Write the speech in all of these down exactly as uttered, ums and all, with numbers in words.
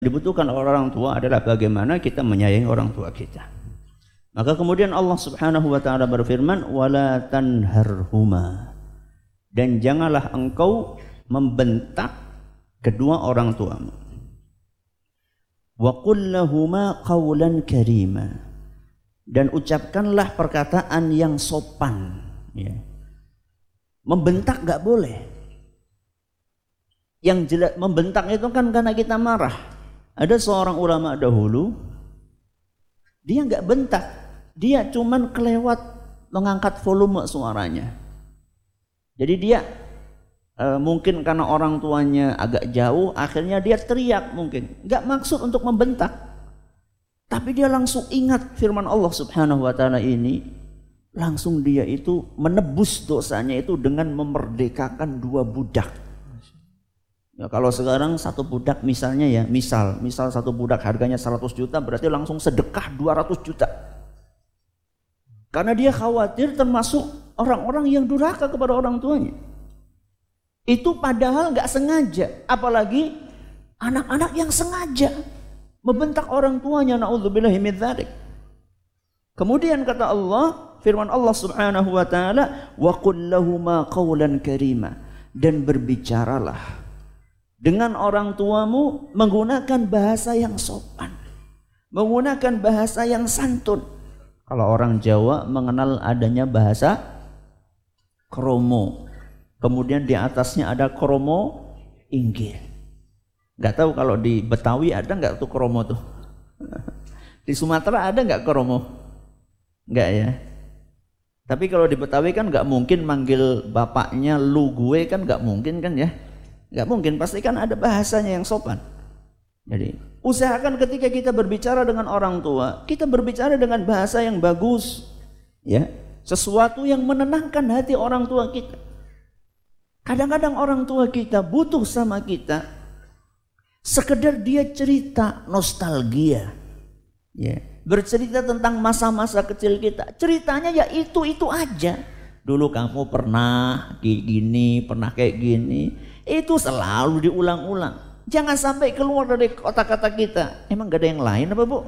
dibutuhkan oleh orang tua adalah bagaimana kita menyayangi orang tua kita. Maka kemudian Allah Subhanahu wa taala berfirman, wala tanharhuma, dan janganlah engkau membentak kedua orang tuamu. Wa qul lahuma qawlan karima, dan ucapkanlah perkataan yang sopan, ya. Membentak enggak boleh. Yang jelas membentak itu kan karena kita marah. Ada seorang ulama dahulu, dia enggak bentak, dia cuman kelewat mengangkat volume suaranya. Jadi dia e, mungkin karena orang tuanya agak jauh, akhirnya dia teriak mungkin. Enggak maksud untuk membentak. Tapi dia langsung ingat firman Allah Subhanahu wa taala ini, langsung dia itu menebus dosanya itu dengan memerdekakan dua budak. Ya, kalau sekarang satu budak misalnya ya, misal misal satu budak harganya seratus juta, berarti langsung sedekah dua ratus juta. Karena dia khawatir termasuk orang-orang yang durhaka kepada orang tuanya. Itu padahal nggak sengaja, apalagi anak-anak yang sengaja membentak orang tuanya, naudzubillahi min dzalik. Kemudian kata Allah, firman Allah Subhanahu wa taala, wa qul lahuma qawlan karima, dan berbicaralah dengan orang tuamu menggunakan bahasa yang sopan, menggunakan bahasa yang santun. Kalau orang Jawa mengenal adanya bahasa kromo, kemudian di atasnya ada kromo inggil. Gak tahu kalau di Betawi ada nggak tuh kromo tuh? Di Sumatera ada nggak kromo? Nggak ya. Tapi kalau di Betawi kan nggak mungkin manggil bapaknya lu gue, kan nggak mungkin kan ya? Nggak mungkin, pasti kan ada bahasanya yang sopan. Jadi usahakan ketika kita berbicara dengan orang tua, kita berbicara dengan bahasa yang bagus, ya, sesuatu yang menenangkan hati orang tua kita. Kadang-kadang orang tua kita butuh sama kita sekedar dia cerita nostalgia, ya, bercerita tentang masa-masa kecil kita. Ceritanya ya itu-itu aja. Dulu kamu pernah kayak gini, pernah kayak gini. Itu selalu diulang-ulang. Jangan sampai keluar dari kata-kata kita. Emang gak ada yang lain apa bu?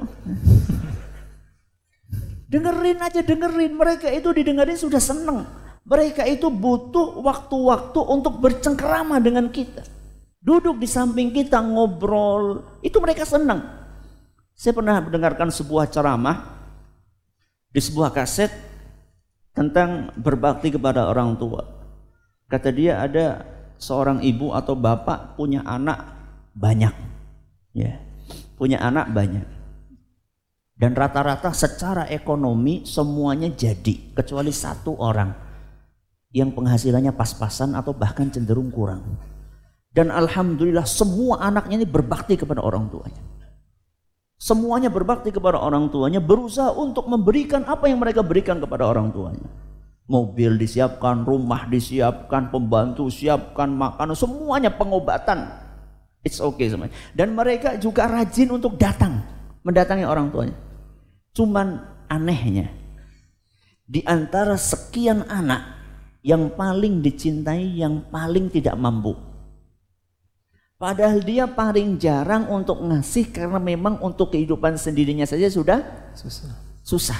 Dengerin aja, dengerin. Mereka itu didengerin sudah seneng. Mereka itu butuh waktu-waktu untuk bercengkerama dengan kita. Duduk di samping kita ngobrol. Itu mereka senang. Saya pernah mendengarkan sebuah ceramah di sebuah kaset tentang berbakti kepada orang tua. Kata dia, ada seorang ibu atau bapak punya anak banyak, ya, punya anak banyak, dan rata-rata secara ekonomi semuanya jadi, kecuali satu orang yang penghasilannya pas-pasan atau bahkan cenderung kurang. Dan alhamdulillah semua anaknya ini berbakti kepada orang tuanya. Semuanya berbakti kepada orang tuanya, berusaha untuk memberikan apa yang mereka berikan kepada orang tuanya. Mobil disiapkan, rumah disiapkan, pembantu siapkan, makanan, semuanya, pengobatan. It's okay semuanya. Dan mereka juga rajin untuk datang, mendatangi orang tuanya. Cuman anehnya, di antara sekian anak, yang paling dicintai, yang paling tidak mampu. Padahal dia paling jarang untuk ngasih karena memang untuk kehidupan sendirinya saja sudah susah. susah.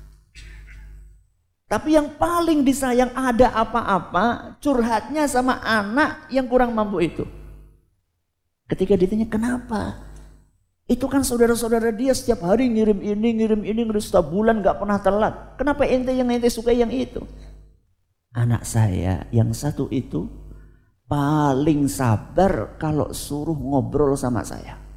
Tapi yang paling disayang, ada apa-apa curhatnya sama anak yang kurang mampu itu. Ketika ditanya kenapa? Itu kan saudara-saudara dia setiap hari ngirim ini, ngirim ini, ngirim setiap bulan gak pernah telat. Kenapa ente yang ente suka yang itu? Anak saya yang satu itu paling sabar kalau suruh ngobrol sama saya.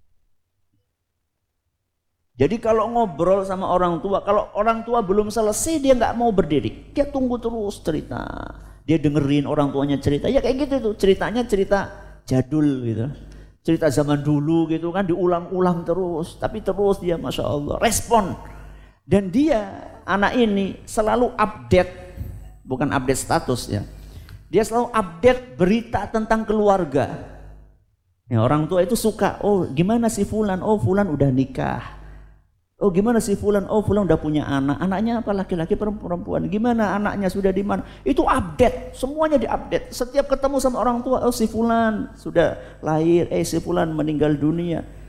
Jadi kalau ngobrol sama orang tua, kalau orang tua belum selesai dia nggak mau berdiri, dia tunggu terus cerita, dia dengerin orang tuanya cerita, ya kayak gitu tuh ceritanya, cerita jadul gitu, cerita zaman dulu gitu kan, diulang-ulang terus, tapi terus dia masya Allah respon. Dan dia anak ini selalu update, bukan update status ya, dia selalu update berita tentang keluarga. Ya, orang tua itu suka, oh gimana si Fulan, oh Fulan udah nikah. Oh gimana si Fulan, oh Fulan udah punya anak, anaknya apa, laki-laki perempuan, gimana anaknya sudah di mana, itu update, semuanya diupdate. Setiap ketemu sama orang tua, oh si Fulan sudah lahir, eh si Fulan meninggal dunia.